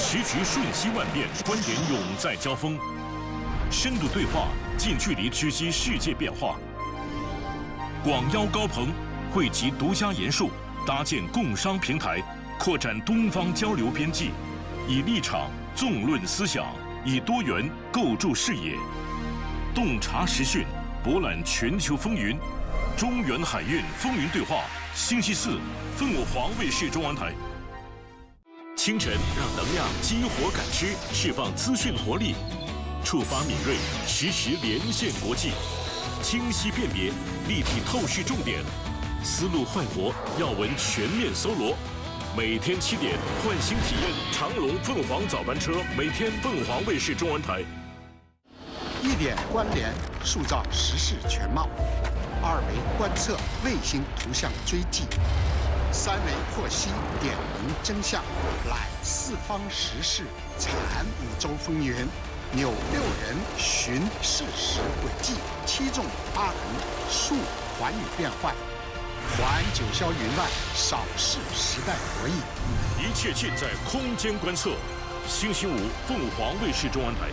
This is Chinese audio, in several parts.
时局瞬息万变，观点永在交锋，深度对话，近距离知悉世界变化。广邀高朋，汇集独家研述，搭建共商平台，扩展东方交流边际，以立场纵论思想，以多元构筑视野，洞察时讯，博览全球风云。中原海运风云对话，星期四，凤凰卫视中文台。清晨让能量激活感知，释放资讯活力，触发敏锐，实时连线国际，清晰辨别，立体透视重点，思路焕活，要闻全面搜罗。每天7点，唤醒体验长龙凤凰早班车，每天凤凰卫视中文台。 1点关联，塑造时事全貌；2维观测，卫星图像追迹；3维获悉，点明真相，揽四方时事，产5洲风云，纽6人寻事实轨迹，7纵8横，述寰宇变幻，还九霄云外，扫视时代博弈。 一切尽在空间观测。星期五，凤凰卫视中文台。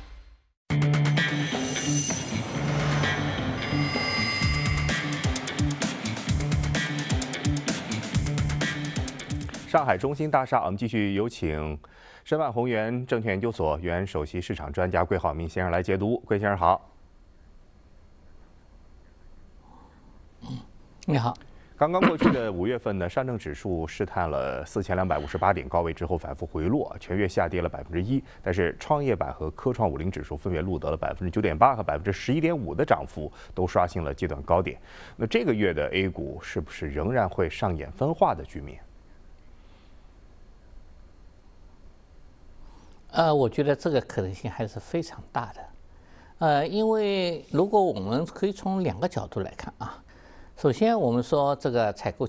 上海中心大厦，我们继续有请申万宏源证券研究所原首席市场专家桂浩明先生来解读。桂先生好。 你好。 刚刚过去的5月份呢，上证指数试探了4258点高位之后反复回落，全月下跌了1%，但是创业板和科创50指数分别录得了9.8%和11.5%的涨幅，都刷新了阶段高点。那这个月的 A 股是不是仍然会上演分化的局面？ 我觉得这个可能性还是非常大的。因为如果我们可以从2个角度来看啊。首先，我们说这个采购